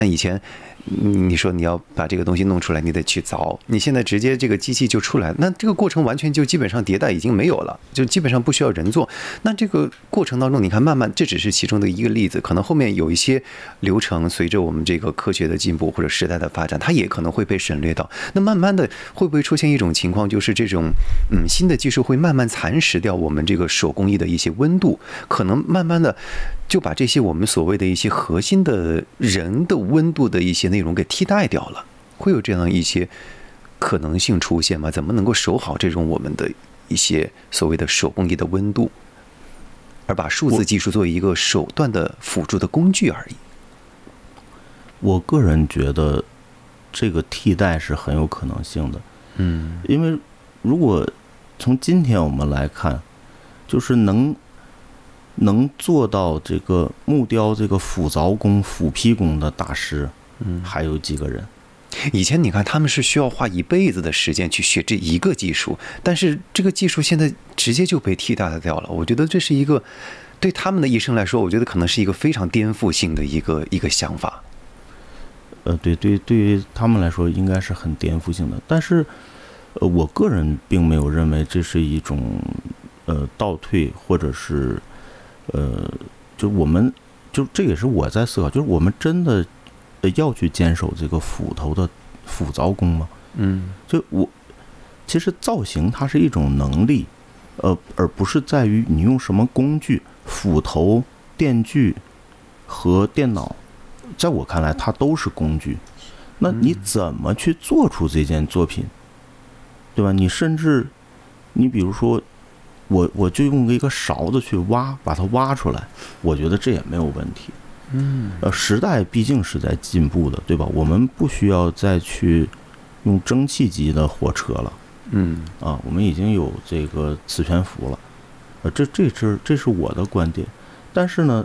以前你说你要把这个东西弄出来，你得去凿，你现在直接这个机器就出来，那这个过程完全就基本上迭代已经没有了，就基本上不需要人做。那这个过程当中，你看慢慢这只是其中的一个例子，可能后面有一些流程随着我们这个科学的进步或者时代的发展，它也可能会被省略到。那慢慢的会不会出现一种情况，就是这种新的技术会慢慢蚕食掉我们这个手工艺的一些温度，可能慢慢的就把这些我们所谓的一些核心的人的温度的一些内容给替代掉了，会有这样一些可能性出现吗？怎么能够守好这种我们的一些所谓的手工艺的温度，而把数字技术作为一个手段的辅助的工具而已？ 我个人觉得这个替代是很有可能性的。因为如果从今天我们来看，就是能做到这个木雕这个斧凿工、斧劈工的大师，还有几个人？ 以前你看他们是需要花一辈子的时间去学这一个技术，但是这个技术现在直接就被替代掉了。我觉得这是一个对他们的一生来说，我觉得可能是一个非常颠覆性的一个想法。 对于他们来说应该是很颠覆性的，但是我个人并没有认为这是一种倒退，或者是就我们就这也是我在思考，就是我们真的要去坚守这个斧头的斧凿工吗？就其实造型它是一种能力，而不是在于你用什么工具。斧头、电锯和电脑，在我看来它都是工具。那你怎么去做出这件作品，对吧？你甚至你比如说我就用一个勺子去把它挖出来，我觉得这也没有问题。时代毕竟是在进步的，对吧？我们不需要再去用蒸汽机的火车了。我们已经有这个磁悬浮了。这是我的观点。但是呢，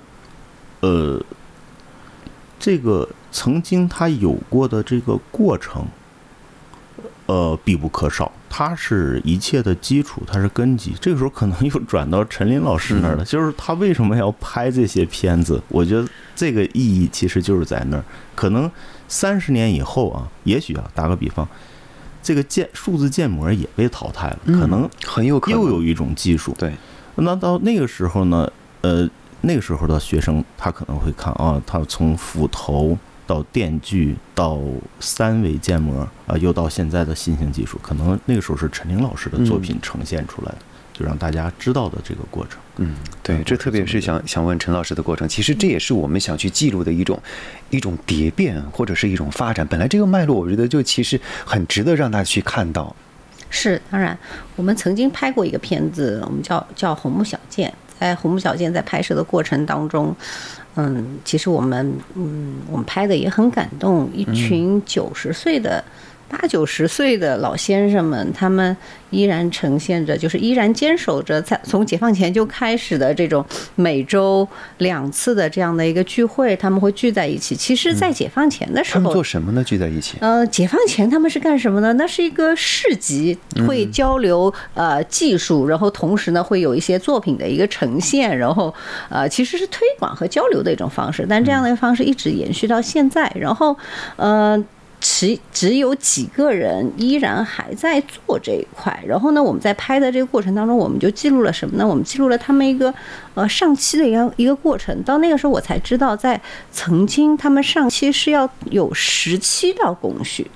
这个曾经它有过的这个过程，必不可少，它是一切的基础，它是根基。这个时候可能又转到陈琳老师那儿了，就是他为什么要拍这些片子？我觉得这个意义其实就是在那儿。可能30年以后啊，也许打个比方，这个数字建模也被淘汰了，可能很有可能又有一种技术。 对， 那到那个时候呢，那个时候的学生他可能会看他从斧头到电锯到3维建模又到现在的新型技术，可能那个时候是陈琳老师的作品呈现出来的，就让大家知道的这个过程。 对，这特别是想问陈老师的过程，其实这也是我们想去记录的一种蝶变或者是一种发展。本来这个脉络，我觉得就其实很值得让大家去看到。 是，当然，我们曾经拍过一个片子，我们叫《红木小剑》。在《红木小剑》在拍摄的过程当中，其实我们拍的也很感动，一群90岁的。80、90岁的老先生们，他们依然呈现着，就是依然坚守着从解放前就开始的这种每周2次的这样的一个聚会，他们会聚在一起。其实，在解放前的时候， 他们做什么呢？聚在一起？ 解放前他们是干什么呢？那是一个市集，会交流技术，然后同时呢会有一些作品的一个呈现，然后其实是推广和交流的一种方式。但这样的一个方式一直延续到现在，然后只有几个人依然还在做这一块。然后呢，我们在拍的这个过程当中，我们就记录了什么呢？我们记录了他们一个上漆的一个过程。到那个时候我才知道，在曾经他们上漆是要有17道工序。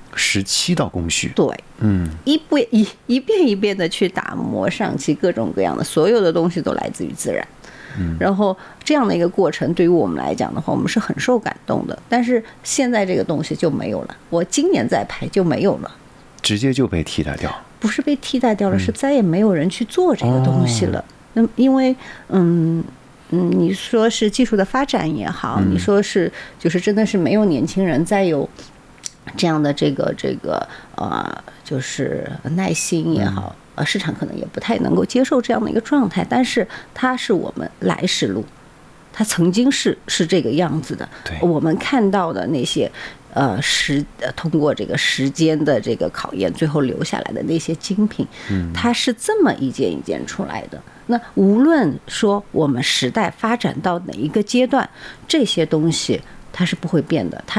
17道工序， 对，一遍一遍的去打磨上漆，各种各样的，所有的东西都来自于自然。然后这样的一个过程对于我们来讲的话，我们是很受感动的。但是现在这个东西就没有了，我今年再拍就没有了， 直接就被替代掉。 不是被替代掉了，是再也没有人去做这个东西了。那因为你说是技术的发展也好，你说是就是真的是没有年轻人再有这样的这个就是耐心也好，市场可能也不太能够接受这样的一个状态。但是它是我们来时路，它曾经是这个样子的。我们看到的那些通过这个时间的这个考验，最后留下来的那些精品，它是这么一件一件出来的。那无论说我们时代发展到哪一个阶段，这些东西它是不会变的。它